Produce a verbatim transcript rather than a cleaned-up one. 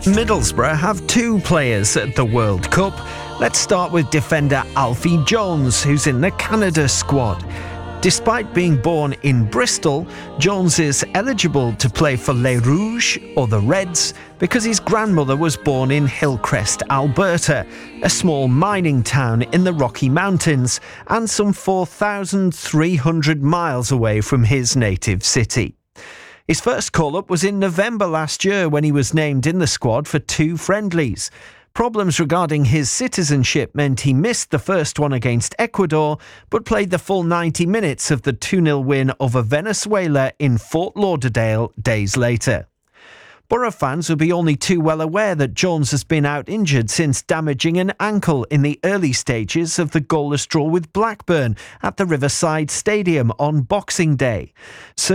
Middlesbrough have two players at the World Cup. Let's start with defender Alfie Jones, who's in the Canada squad. Despite being born in Bristol, Jones is eligible to play for Les Rouges, or the Reds, because his grandmother was born in Hillcrest, Alberta, a small mining town in the Rocky Mountains, and some four thousand three hundred miles away from his native city. His first call-up was in November last year when he was named in the squad for two friendlies. Problems regarding his citizenship meant he missed the first one against Ecuador, but played the full ninety minutes of the two nil win over Venezuela in Fort Lauderdale days later. Borough fans will be only too well aware that Jones has been out injured since damaging an ankle in the early stages of the goalless draw with Blackburn at the Riverside Stadium on Boxing Day. So